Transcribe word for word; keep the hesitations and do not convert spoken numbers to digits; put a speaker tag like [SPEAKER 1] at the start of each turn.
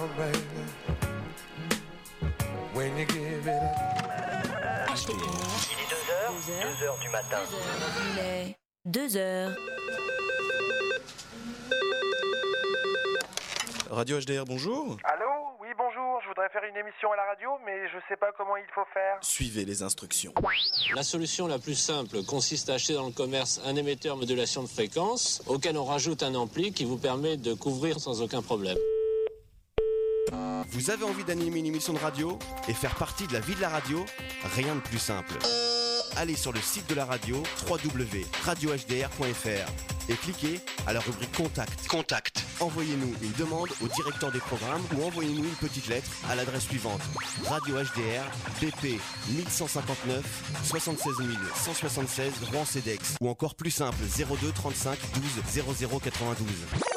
[SPEAKER 1] love, baby. When you give it up.
[SPEAKER 2] H D R.
[SPEAKER 3] Il est deux heures, deux heures du matin.
[SPEAKER 2] Il est deux heures.
[SPEAKER 4] Radio H D R, bonjour.
[SPEAKER 5] Allô? Oui, bonjour, je voudrais faire une émission à la radio, mais je sais pas comment il faut faire.
[SPEAKER 4] Suivez les instructions.
[SPEAKER 6] La solution la plus simple consiste à acheter dans le commerce un émetteur modulation de fréquence auquel on rajoute un ampli qui vous permet de couvrir sans aucun problème.
[SPEAKER 7] Vous avez envie d'animer une émission de radio et faire partie de la vie de la radio? Rien de plus simple. Allez sur le site de la radio, w w w point radio h d r point f r, et cliquez à la rubrique Contact. Contact. Envoyez-nous une demande au directeur des programmes ou envoyez-nous une petite lettre à l'adresse suivante: Radio H D R, B P mille cent cinquante-neuf, soixante-seize mille cent soixante-seize, Rouen-Cedex. Ou encore plus simple, zéro deux trente-cinq douze zéro zéro quatre-vingt-douze.